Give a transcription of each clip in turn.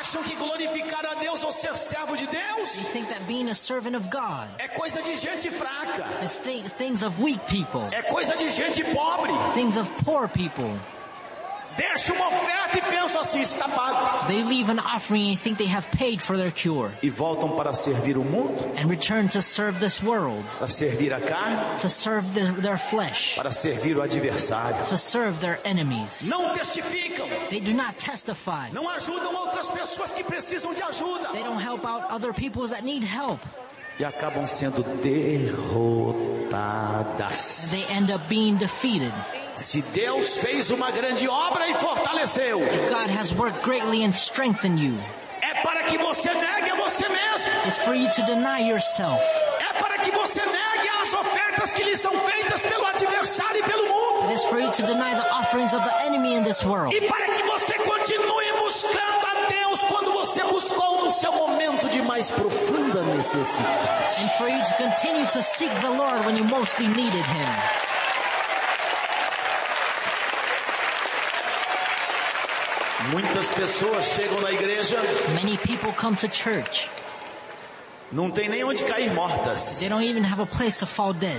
Acham que glorificar a Deus ou ser servo de Deus They think that being a servant of God é coisa de gente fraca, is things of weak people, é coisa de gente pobre. things of poor people. Deixa uma oferta e pensam assim, está pago. They leave an offering and think they have paid for their cure, E voltam para servir o mundo, and return to serve this world, para servir a carne, to serve their flesh, para servir o adversário. to serve their enemies. Não testificam, They do not testify. não ajudam outras pessoas que precisam de ajuda. They don't help out other people that need help. E acabam sendo derrotadas. They end up being defeated. Se Deus fez uma grande obra e fortaleceu, If God has worked greatly and strengthened you, é para que você negue a você mesmo. it's for you to deny yourself. É para que você negue as ofertas que lhe são feitas pelo adversário e pelo mundo. It is for you to deny the offerings of the enemy in this world. E para que você continue buscando a Deus quando você buscou no seu momento de mais profunda necessidade. And for you to continue to seek the Lord when you mostly needed Him. Muitas pessoas chegam na igreja, Many people come to church. não tem nem onde cair mortas. They don't even have a place to fall dead.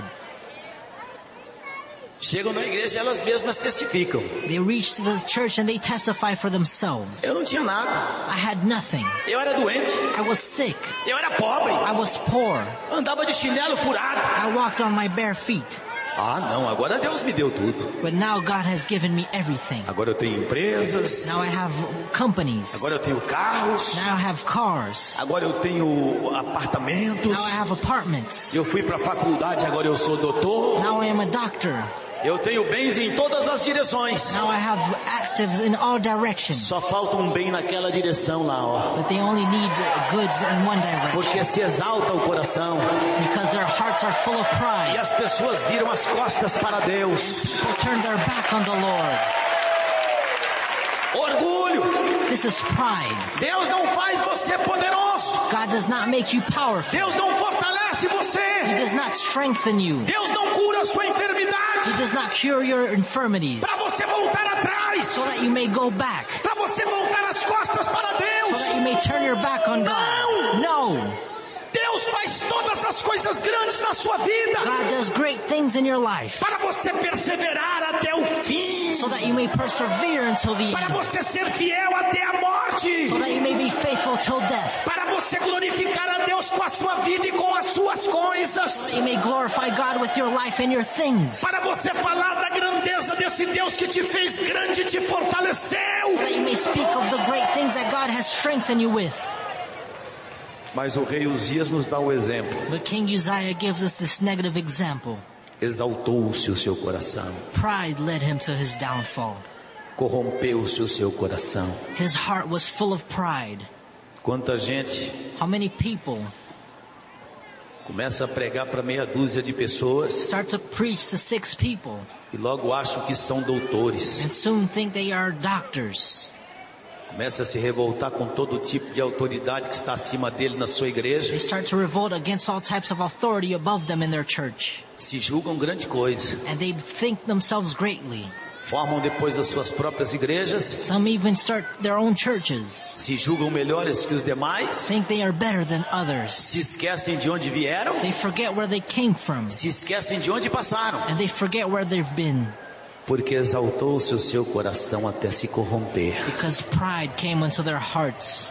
Chegam na igreja e elas mesmas testificam. They reach to the church and they testify for themselves. Eu não tinha nada. I had nothing. Eu era doente. I was sick. Eu era pobre. I was poor. Andava de chinelo furado. I walked on my bare feet. Ah, não, agora Deus me deu tudo. But now God has given me everything. Agora eu tenho empresas. Now I have companies. Agora eu tenho carros. Now I have cars. Agora eu tenho apartamentos. Now I have apartments. Eu fui para a faculdade, agora eu sou doutor. Now I am a doctor. Eu tenho bens em todas as direções. Now I have actives in all directions. Só falta um bem naquela direção lá, ó. But they only need goods in one direction. Porque se exalta o coração. Because their hearts are full of E pride. as pessoas viram as costas para Deus. People turn their back on the Lord. Orgulho. This is pride. Deus não faz você poderoso. God does not make you powerful. Deus não fortalece He você. does not strengthen you. Deus não cura a sua enfermidade. He does not cure your infirmities Para você voltar atrás. so that you may go back, Para você voltar as costas para so Deus. that you may turn your back on God. No! Deus faz todas as coisas grandes na sua vida. God does great things in your life Para você perseverar até o fim. so that you may persevere until the Para end, você ser fiel até a morte. so that you may be faithful till death, Para você glorificar a Deus com a sua vida e com as suas so coisas. that you may glorify God with your life and your things, so Para você falar da grandeza desse Deus que te fez grande e te fortaleceu. that you may speak of the great things that God has strengthened you with. Mas o rei Uzias nos dá o exemplo. But King Uzziah gives us this negative example. Exaltou-se o seu coração. Pride led him to his downfall. Corrompeu-se o seu coração. His heart was full of pride. Quanta gente How many people começa a pregar para meia dúzia de pessoas start to preach to 6 people e logo acham que são doutores. and soon think they are doctors? Começa a se revoltar com todo tipo de autoridade que está acima dele na sua igreja. They start to revolt against all types of authority above them in their church. Se julgam grande coisa. And they think themselves greatly. Formam depois as suas próprias igrejas. Some even start their own churches. Se julgam melhores que os demais. Think they are better than others. Se esquecem de onde vieram. They forget where they came from. Se esquecem de onde passaram. And they forget where they've been. Porque exaltou-se o seu coração até se corromper. Because pride came into their hearts.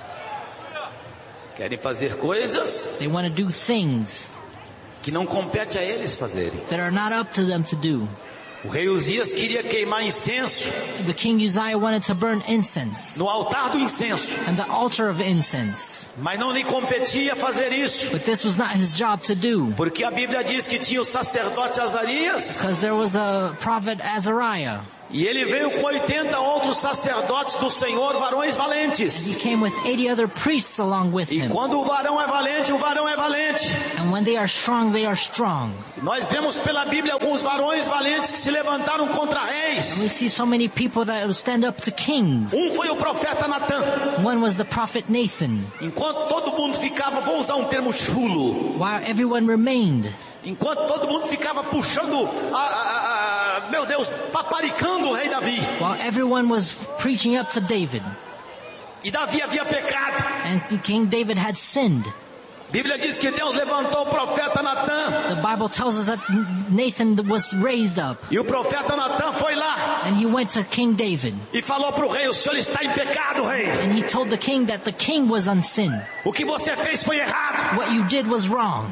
Querem fazer coisas They want to do things que não compete a eles fazerem. that are not up to them to do. O rei Uzias queria queimar incenso The king Uzziah wanted to burn incense no altar do incenso, and the altar of incense. mas não lhe competia fazer isso, But this was not his job to do. porque a Bíblia diz que tinha o sacerdote Azarias Because there was a prophet Azariah. e ele veio com 80 outros sacerdotes do Senhor, varões valentes. He came with 80 other priests along with E him. quando o varão é valente, o varão é valente. And when they are strong, they are strong. Nós vemos pela Bíblia alguns varões valentes que se levantaram contra reis. We see so many people that will stand up to kings. Foi o profeta Natã. One was the prophet Nathan. Enquanto todo mundo ficava, vou usar um termo chulo, While everyone remained, enquanto todo mundo ficava puxando, meu Deus, paparicando o rei Davi. while everyone was preaching up to David, E Davi havia pecado. And King David had sinned. A Bíblia diz que Deus levantou o profeta Natã. The Bible tells us that Nathan was raised up. E o profeta Natã foi lá. And he went to King David. E falou para o rei, o senhor está em pecado, rei. And he told the king that the king was on sin. O que você fez foi errado. What you did was wrong.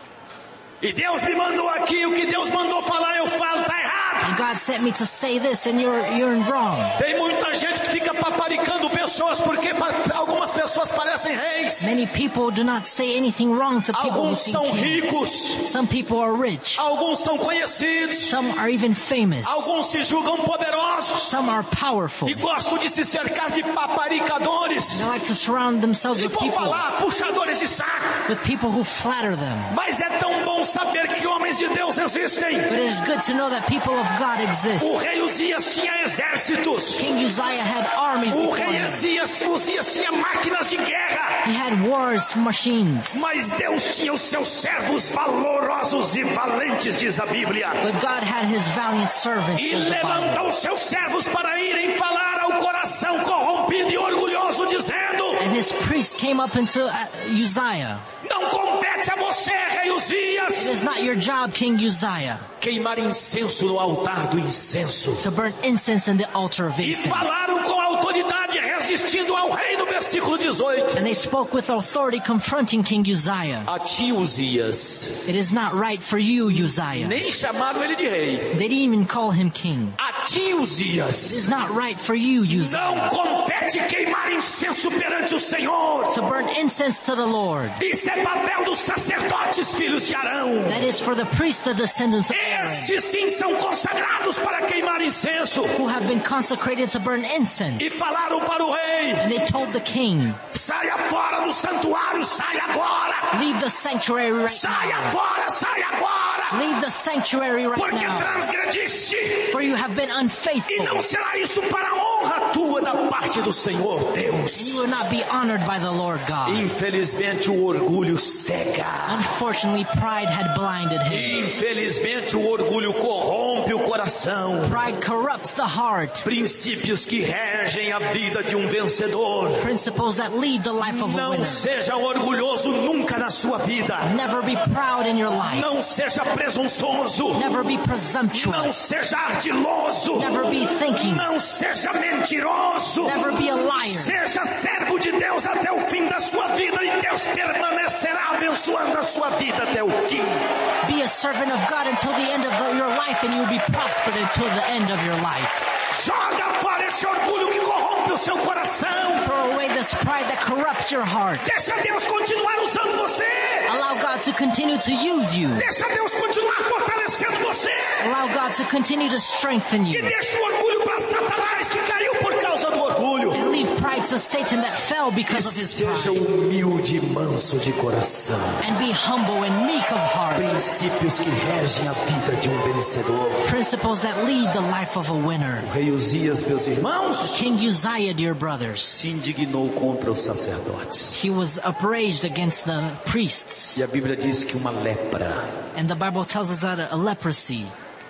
E Deus me mandou aqui, o que Deus mandou falar, eu falo, está errado. And God sent me to say this and you're wrong. Tem muita gente que fica paparicando pessoas porque algumas pessoas parecem reis. Many people do not say anything wrong to people who Alguns seem são kings. ricos. Some people are rich. Alguns são conhecidos. Some are even famous. Alguns se julgam poderosos. Some are powerful. E gostam de se cercar de paparicadores. They like to surround themselves Se with for people, falar, puxadores de saco. with people who flatter them. Mas é tão bom saber que homens de Deus existem. But it is good to know that people of God exist. O rei Uzias tinha exércitos. King Uzziah had armies O before rei him. Uzias tinha máquinas de guerra. He had wars machines. Mas Deus tinha os seus servos valorosos e valentes, diz a Bíblia. But God had his valiant servants, E says the Bible. levantou os seus servos para irem falar ao coração corrompido e orgulhoso, dizendo: And his priest came up into Uzziah. não compete a você, rei It Uzias, is not your job, King Uzziah, queimar incenso no altar do incenso. to burn incense in the altar of E incense. falaram com autoridade, resistindo ao rei, no versículo 18. And they spoke with authority, confronting King Uzziah. A ti, Uzias. It is not right for you, Uzziah. Nem chamaram ele de rei. They didn't even call him king. A ti, It Uzias. is not right for you, Uzziah, Não compete queimar incenso perante o Senhor. to burn incense to the Lord. Isso é papel dos sacerdotes, filhos de Arão. That is for the priests, the descendants of Aaron, Esses sim são consagrados para queimar incenso. who have been consecrated to burn incense. E falaram para o rei: And they told the king, saia fora do santuário, saia agora. leave the sanctuary right Saia now. fora, saia agora. Leave the sanctuary right Porque now. transgrediste. For you have been E unfaithful. não será isso para a honra tua da parte do Senhor And Deus. you will not be honored by the Lord God. Infelizmente o orgulho cega. Unfortunately, pride had blinded him. Infelizmente o orgulho corrompe o coração. Pride corrupts the heart. Princípios que regem a vida de um vencedor. Principles that lead the life of a Não winner. seja orgulhoso nunca na sua vida. Never be proud in your life. Não seja presunçoso. Never be Não presumptuous. seja ardiloso. Never be thinking. Não seja mentiroso. Never be a liar. Seja servo de Deus até o fim da sua vida e Deus permanecerá abençoando a sua vida até o fim. Be a servant of God until the end of your life, and you will be prospered until the end of your life. Joga fora esse orgulho que corrompe o seu coração. Throw away this pride that corrupts your heart. Deixa Deus continuar usando você. Allow God to continue to use you. Deixa Deus continuar fortalecendo você. Allow God to continue to strengthen E you. deixa o orgulho para Satanás que caiu por causa do orgulho. And leave pride to Satan that fell because of his Seja pride. humilde e manso de coração. And be humble and meek of heart. Princípios que regem a vida de um vencedor. Principles that lead the life of a winner. O rei Uzias, meus irmãos, King Uzziah, dear brothers, se indignou contra os sacerdotes. he was upraised against the priests. E a Bíblia diz que uma lepra And the Bible tells us that a leprosy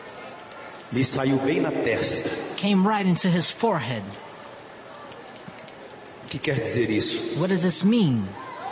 lhe saiu bem na testa. came right into his forehead. O que quer dizer isso? What does this mean?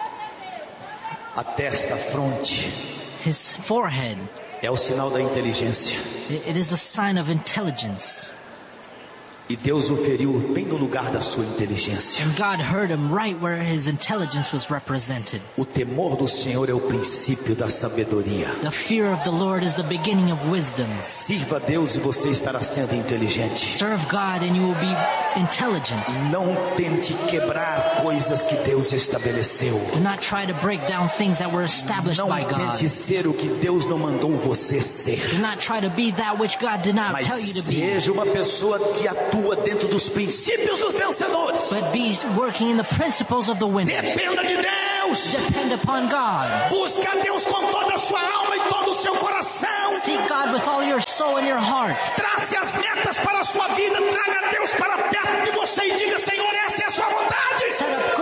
A testa, a fronte, His forehead. é o sinal da inteligência. It is a sign of intelligence. E Deus o feriu bem no lugar da sua inteligência. And God heard him right where his intelligence was represented. O temor do Senhor é o princípio da sabedoria. The fear of the Lord is the beginning of wisdom. Sirva a Deus e você estará sendo inteligente. Serve God and you will be intelligent. Não tente quebrar coisas que Deus estabeleceu. Do not try to break down things that were established Não by God. tente ser o que Deus não mandou você ser. Do not try to be that which God did not Mas tell you to be. seja uma pessoa que atua dentro dos princípios dos vencedores. But be working in the principles of the winners. Dependa de Deus. Depend upon God. Busca a Deus com toda a sua alma e todo o seu coração. Seek God with all your soul and your heart. Trace as metas para a sua vida. Traga Deus para perto de você e diga: Senhor, essa é a sua vontade. Set up goals according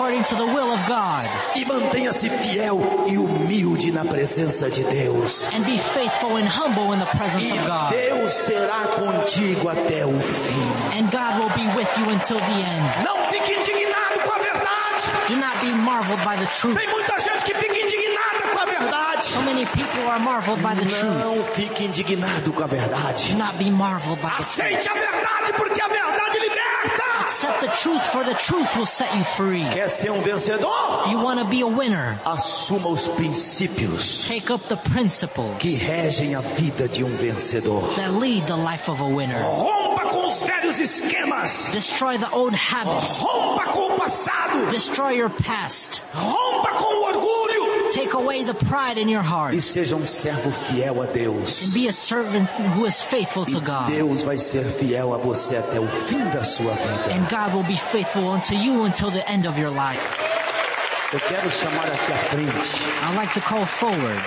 according to the will of God. E mantenha-se fiel e humilde na presença de Deus. And be faithful and humble in the presence E of God. Deus será contigo até o fim. And God will be with you until the end. Não fique indignado com a verdade. Do not be marveled by the truth. Tem muita gente que fica indignada com a verdade. So many people are marveled by the truth. Não fique indignado com a verdade. Do not be marveled by the truth. Aceite a verdade, porque a verdade liberta. Accept the truth, for the truth will set you free. Quer ser vencedor? You want to be a winner? Assuma os princípios Take up the principles que regem a vida de vencedor. that lead the life of a winner. Rompa com os velhos esquemas. Destroy the old habits. Rompa com o passado. Destroy your past. Rompa com o orgulho. Take away the pride in your heart. E seja servo fiel a Deus. And be a servant who is faithful to God. Deus vai ser fiel a você até o fim da sua vida. And God will be faithful unto you until the end of your life. Eu quero chamar aqui à frente I'd like to call forward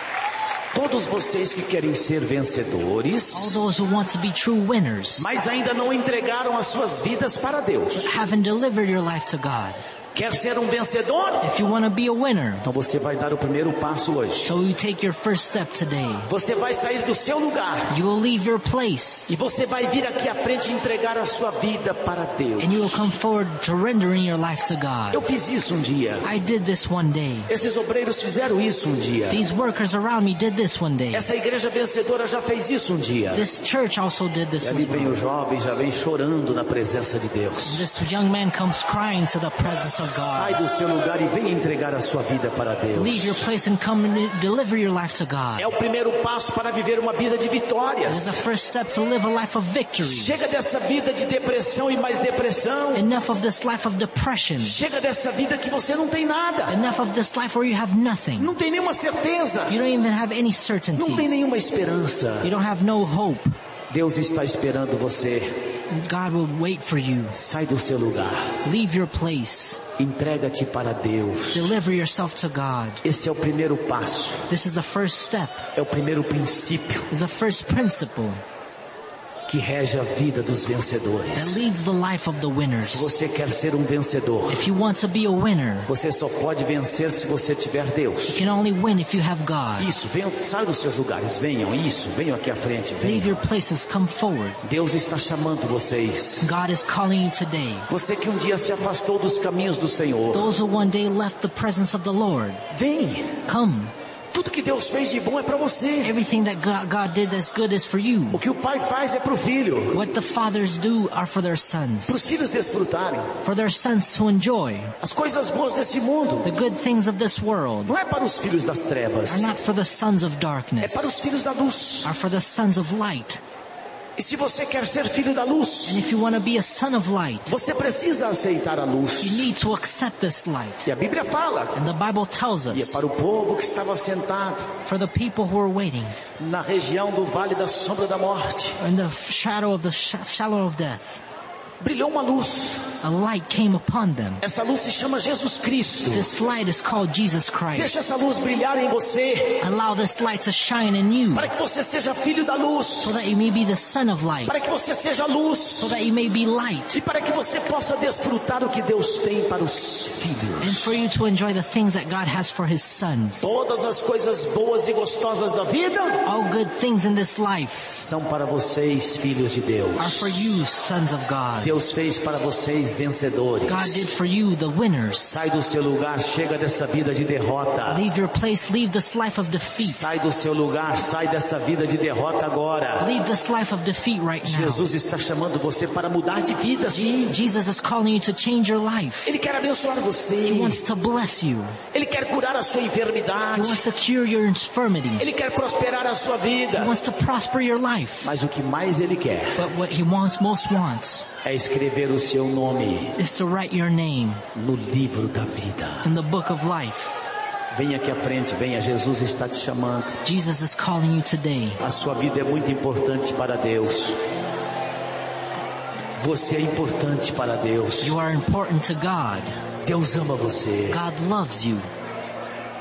todos vocês que querem ser all vencedores, those who want to be true winners, mas ainda não entregaram as suas vidas para Deus. haven't delivered your life to God. Quer ser vencedor? If you want to be a winner, Então você vai dar o primeiro passo hoje. so you take your first step today. Você vai sair do seu lugar You will leave your place e você vai vir aqui à frente e entregar a sua vida para Deus. and you will come forward surrendering your life to God. Eu fiz isso dia. I did this one day. Esses obreiros fizeram isso dia. These workers around me did this one day. Essa igreja vencedora já fez isso dia. This church also did this E as ali vem well. o jovem, já vem chorando na presença de Deus. This young man comes crying to the presence of Sai God. do seu lugar e venha entregar a sua vida para Leave your Deus. place and come and deliver your life to God. É o primeiro passo para viver uma vida de It is vitórias. the first step to live a life of victory. Chega dessa vida de depressão e mais depressão. Enough of this life of depression. Chega dessa vida que você não tem nada. Enough of this life where you have nothing. Não tem nenhuma certeza. You don't even have any Não tem certainty. nenhuma esperança. You don't have no hope. Deus está esperando você. God will wait for you. Sai do seu lugar. Leave your place. Entrega-te para Deus. Deliver yourself to God. Esse é o primeiro passo. This is the first step. É o primeiro princípio It's the first principle que rege a vida dos that vencedores. leads the life of the Se winners. você quer ser vencedor, If you want to be a winner, você só pode vencer se você tiver Deus. you can only win if you have God. Isso, venham, saiam dos seus lugares, venham aqui à frente, Leave venham. your places, come forward. Deus está chamando vocês. God is calling you today. Você que dia se afastou dos caminhos do Senhor, Those who one day left the presence of the Lord, vem. come. Tudo que Deus fez de bom é para você. Everything that God did that's good is for you. O que o pai faz é para o filho, What the fathers do are for their para sons. os filhos desfrutarem. For their sons to enjoy. As coisas boas desse mundo The good things of this world não é para os filhos das trevas, are not for the sons of é darkness, para os filhos da luz. are for the sons of light. E se você quer ser filho da luz, And if you want to be a son of light, você precisa aceitar a you luz. need to accept this light. E a Bíblia fala, And the Bible tells e é us, para o povo que estava sentado for the people who are waiting na região do vale da sombra da morte, in the shadow of the shallow of death, brilhou uma luz. a light came upon them. Essa luz se chama Jesus Cristo. This light is called Jesus Deixa Christ. essa luz brilhar em você, Allow this light to shine in you para que você seja filho da luz, so that you may be the son of light, para que você seja luz, so that you may be light, e para que você possa desfrutar o que Deus tem para os and filhos. for you to enjoy the things that God has for His sons. Todas as coisas boas e gostosas da vida All good things in this life são para vocês, filhos de Deus. are for you, sons of God. Deus fez para vocês vencedores. God did for you, the winners. Sai do seu lugar, chega dessa vida de derrota. Leave your place, leave this life of defeat. Sai do seu lugar, sai dessa vida de derrota agora. Leave this life of defeat right now. Jesus está chamando você para mudar de vida, sim. Jesus is calling you to change your life. Ele quer abençoar você. He wants to bless you. Ele quer curar a sua He enfermidade. wants to cure your infirmity. Ele quer prosperar a sua He vida. wants to prosper your life. Mas o que mais ele quer But what He most wants é escrever o seu nome is to write your name no livro da vida. in the book of life. Venha aqui à frente, venha. Jesus está te chamando. Jesus is calling you today. A sua vida é muito importante para Deus. Você é importante para Deus. You are important to God. Deus ama você. God loves you.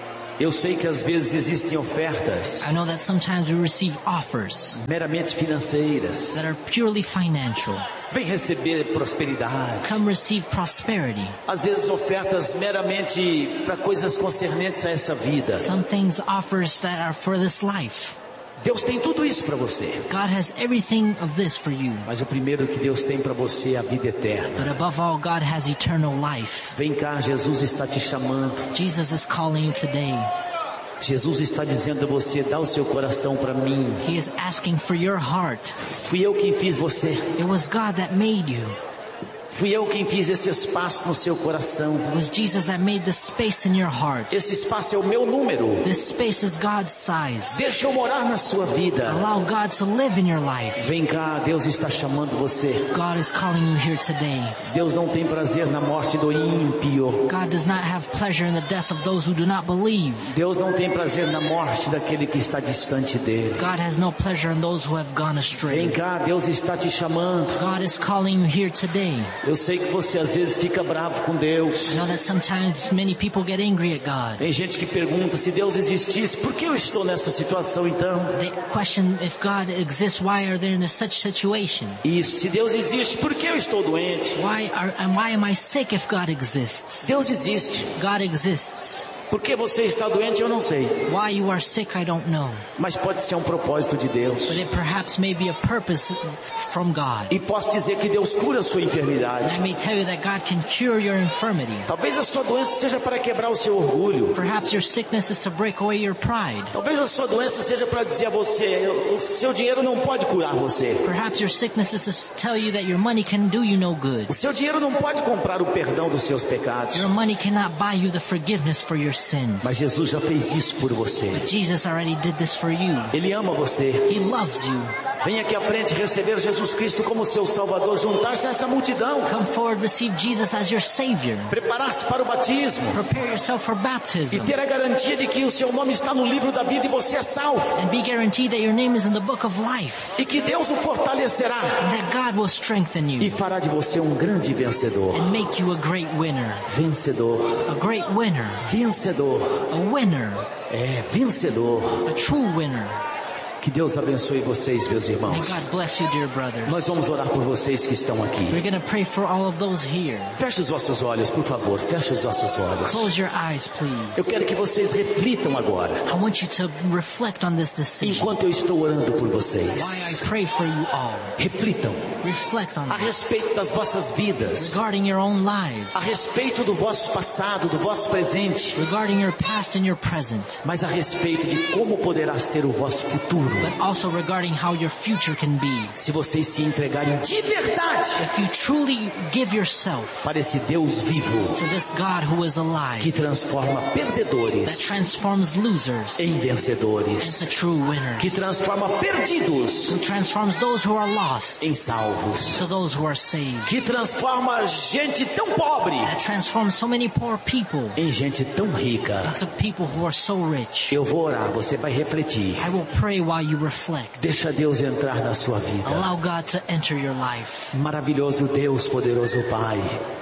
Eu sei que às vezes existem ofertas I know that sometimes we receive offers meramente financeiras. that are purely financial. Vem receber prosperidade. Come receive prosperity. Às vezes ofertas meramente para coisas concernentes a essa vida. Some things offers that are for this life. Deus tem tudo isso para você. God has everything of this for you. Mas o primeiro que Deus tem para você é a vida eterna. But above all, God has eternal life. Vem cá, Jesus está te chamando. Jesus is calling you today. Jesus está dizendo a você, dá o seu coração para mim. He is asking for your heart. Fui eu quem fiz você. It was God that made you. Fui eu quem fiz esse espaço no seu coração. It was Jesus that made the space in your heart. Esse espaço é o meu número. This space is God's size. Deixa eu morar na sua vida. Allow God to live in your life. Vem cá, Deus está chamando você. God is calling you here today. Deus não tem prazer na morte do ímpio. God does not have pleasure in the death of those who do not believe. Deus não tem prazer na morte daquele que está distante dele. God has no pleasure in those who have gone Vem astray. cá, Deus está te chamando. God is calling you here today. Eu sei que você às vezes fica bravo com Deus. I know that sometimes many people get angry at God. Tem gente que pergunta, se Deus existisse, por que eu estou nessa situação então? They question if God exists, why are they in such situation? Isso, se Deus existe, por que eu estou doente? Why am I sick if God exists? Deus existe. God exists. Por que você está doente, eu não sei. Why you are sick, I don't know. Mas pode ser um propósito de Deus. But it perhaps may be a purpose from God. E posso dizer que Deus cura a sua And enfermidade. I may tell you that God can cure your infirmity. Talvez a sua doença seja para quebrar o seu orgulho. Perhaps your sickness is to break away your pride. Talvez a sua doença seja para dizer a você, o seu dinheiro não pode curar você. Perhaps your sickness is to tell you that your money can do you no good. O seu dinheiro não pode comprar o perdão dos seus pecados. Your money cannot buy you the forgiveness for your sins. Mas Jesus já fez isso por você. But Jesus already did this for you. Ele ama você. He loves you. Venha aqui à frente receber Jesus Cristo como seu Salvador, juntar-se a essa multidão, Come forward, receive Jesus as your Savior. preparar-se para o batismo Prepare yourself for e baptism. ter a garantia de que o seu nome está no livro da vida e você é salvo. And be guaranteed that your name is in the book of life. E que Deus o fortalecerá And that God will strengthen e you. fará de você um grande vencedor. And make you a great winner. Vencedor, A great winner. vencedor, A winner. vencedor. A true winner. Que Deus abençoe vocês, meus May irmãos. God bless you, dear brothers. Nós vamos orar por vocês que estão aqui. We're going to pray for all of those here. Feche os vossos olhos, por favor. Feche os vossos olhos. Close your eyes, please. Eu quero que vocês reflitam agora, I want you to reflect on this decision. enquanto eu estou orando por Why I vocês. pray for you all. Reflitam Reflect on a this. respeito das vossas vidas, Regarding your own lives. a respeito do vosso passado, do vosso presente, Regarding your past and your present. mas a respeito de como poderá ser o vosso futuro, But also regarding how your future can be. se vocês se entregarem de verdade If you truly give yourself para esse Deus vivo to this God who is alive, que transforma that perdedores transforms losers em vencedores, into true winners, que transforma perdidos who transforms those who are lost em salvos, to those who are saved, que transforma gente tão pobre that transforms so many poor people em gente tão rica. into people who are so rich. Eu vou orar, você vai refletir. I will pray while you reflect. Deixa Deus entrar na sua vida. Allow God to enter your life. Maravilhoso Deus, poderoso Pai.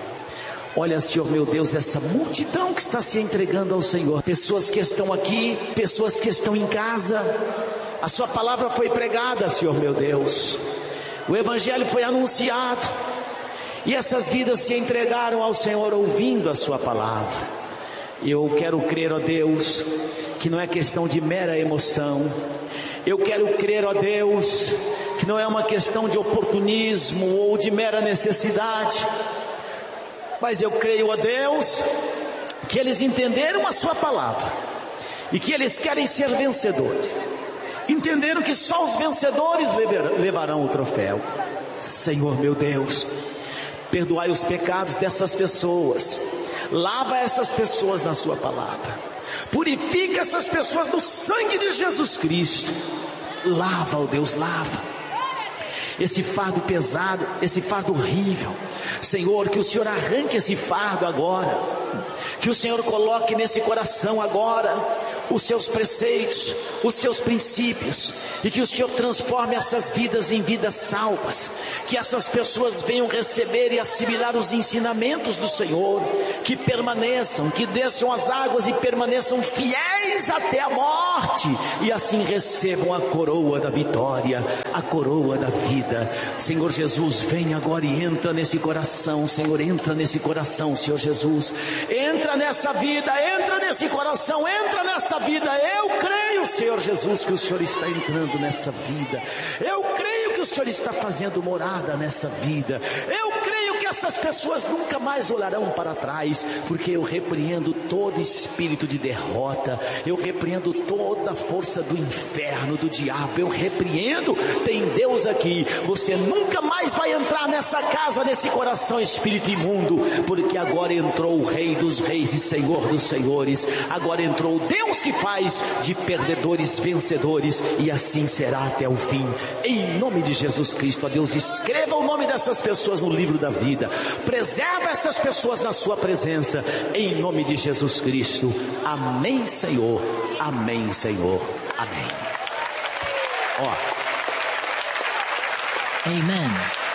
Olha, Senhor meu Deus, essa multidão que está se entregando ao Senhor. Pessoas que estão aqui, pessoas que estão em casa. A sua palavra foi pregada, Senhor meu Deus. O Evangelho foi anunciado. E essas vidas se entregaram ao Senhor ouvindo a sua palavra. Eu quero crer, ó Deus, que não é questão de mera emoção. Eu quero crer, ó Deus, que não é uma questão de oportunismo ou de mera necessidade. Mas eu creio, ó Deus, que eles entenderam a sua palavra e que eles querem ser vencedores. Entenderam que só os vencedores levarão o troféu. Senhor meu Deus, perdoai os pecados dessas pessoas. Lava essas pessoas na sua palavra. Purifica essas pessoas no sangue de Jesus Cristo. Lava, ó Deus, lava. esse fardo pesado, esse fardo horrível. Senhor, que o Senhor arranque esse fardo agora, que o Senhor coloque nesse coração agora os seus preceitos, os seus princípios, e que o Senhor transforme essas vidas em vidas salvas, que essas pessoas venham receber e assimilar os ensinamentos do Senhor, que permaneçam, que desçam as águas e permaneçam fiéis até a morte, e assim recebam a coroa da vitória, a coroa da vida. Senhor Jesus, vem agora e entra nesse coração. Senhor, entra nesse coração, Senhor Jesus, entra nessa vida, entra nesse coração, entra nessa vida. Eu creio, Senhor Jesus, que o Senhor está entrando nessa vida. Eu creio que o Senhor está fazendo morada nessa vida. Eu creio que essas pessoas nunca mais olharão para trás, porque eu repreendo todo espírito de derrota, eu repreendo toda a força do inferno, do diabo, eu repreendo. Tem Deus aqui. Você nunca mais vai entrar nessa casa, nesse coração, espírito imundo, porque agora entrou o Rei dos Reis e Senhor dos Senhores. Agora entrou o Deus que faz de perdedores vencedores, e assim será até o fim. Em nome de Jesus Cristo, ó Deus, escreva o nome dessas pessoas no livro da vida, preserva essas pessoas na sua presença, em nome de Jesus Cristo. Amém, Senhor. Amém, Senhor. Amém. Amen.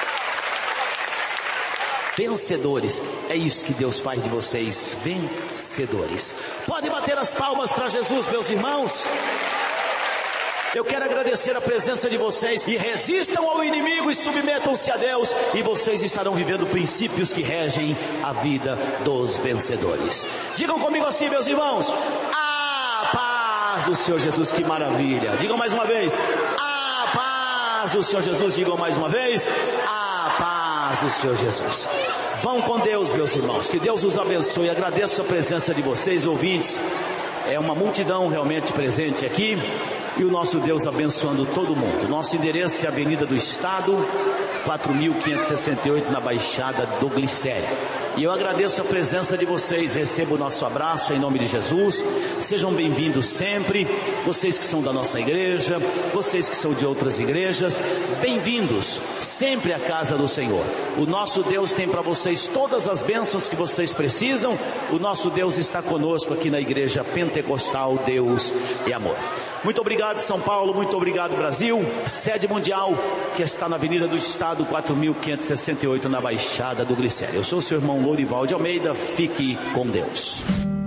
Vencedores, é isso que Deus faz de vocês, vencedores. Pode bater as palmas para Jesus, meus irmãos. Eu quero agradecer a presença de vocês, e resistam ao inimigo e submetam-se a Deus, e vocês estarão vivendo princípios que regem a vida dos vencedores. Digam comigo assim, meus irmãos: a paz do Senhor Jesus. Que maravilha. Digam mais uma vez: a paz do Senhor Jesus. Digam mais uma vez: a paz do Senhor Jesus. Vão com Deus, meus irmãos, que Deus os abençoe. Agradeço a presença de vocês, ouvintes. É uma multidão realmente presente aqui, e o nosso Deus abençoando todo mundo. Nosso endereço é Avenida do Estado, 4.568, na Baixada do Glicério. E eu agradeço a presença de vocês. Recebo o nosso abraço em nome de Jesus. Sejam bem-vindos sempre. Vocês que são da nossa igreja, vocês que são de outras igrejas, bem-vindos sempre à casa do Senhor. O nosso Deus tem para vocês todas as bênçãos que vocês precisam. O nosso Deus está conosco aqui na Igreja Pentecostal Deus e Amor. Muito obrigado, São Paulo. Muito obrigado, Brasil. Sede mundial que está na Avenida do Estado, 4.568, na Baixada do Glicério. Eu sou o seu irmão Lourival de Almeida. Fique com Deus.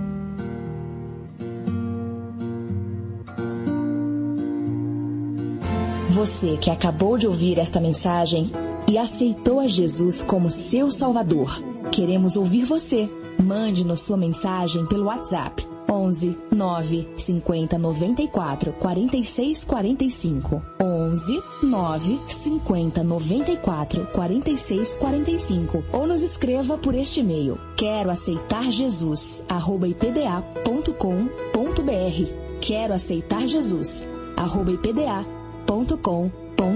Você que acabou de ouvir esta mensagem e aceitou a Jesus como seu Salvador, queremos ouvir você. Mande-nos sua mensagem pelo WhatsApp 11 9 50 94 46 45, 11 9 50 94 46 45, ou nos escreva por este e-mail: quero aceitar Jesus @ipda.com.br, quero aceitar Jesus @ipda.com.br.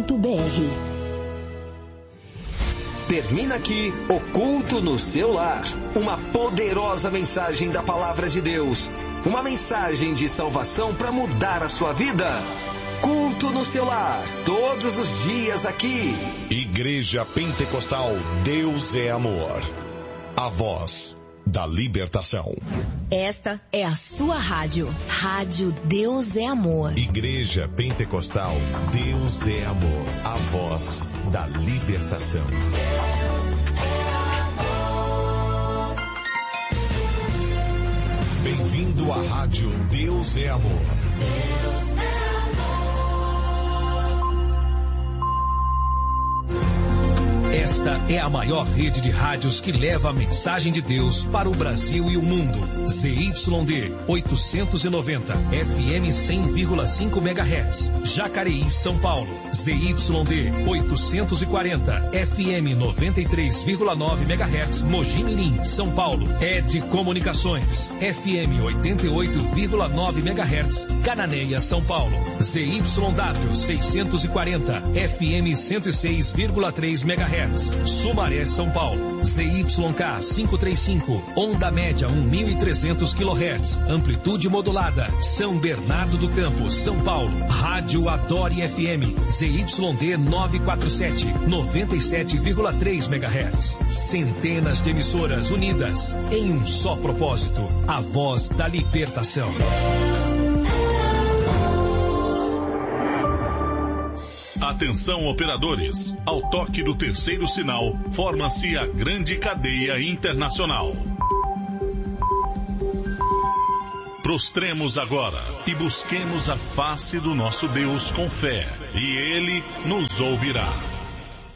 Termina aqui o Culto no Seu Lar, uma poderosa mensagem da Palavra de Deus, uma mensagem de salvação para mudar a sua vida. Culto no Seu Lar, todos os dias aqui. Igreja Pentecostal Deus é Amor, a voz da libertação. Esta é a sua rádio, Rádio Deus é Amor. Igreja Pentecostal Deus é Amor, a voz da libertação. Bem-vindo à Rádio Deus é Amor. Deus é amor. Esta é a maior rede de rádios que leva a mensagem de Deus para o Brasil e o mundo. ZYD 890, FM 100,5 MHz. Jacareí, São Paulo. ZYD 840, FM 93,9 MHz. Mogi Mirim, São Paulo. ED Comunicações, FM 88,9 MHz. Cananéia, São Paulo. ZYW 640, FM 106,3 MHz. Goiás, Sumaré, São Paulo, ZYK 535, onda média 1.300 kHz, amplitude modulada, São Bernardo do Campo, São Paulo, Rádio Adore FM, ZYD 947, 97,3 MHz. Centenas de emissoras unidas em um só propósito, a voz da libertação. Atenção, operadores. Ao toque do terceiro sinal, forma-se a grande cadeia internacional. Prostremos agora e busquemos a face do nosso Deus com fé, e Ele nos ouvirá.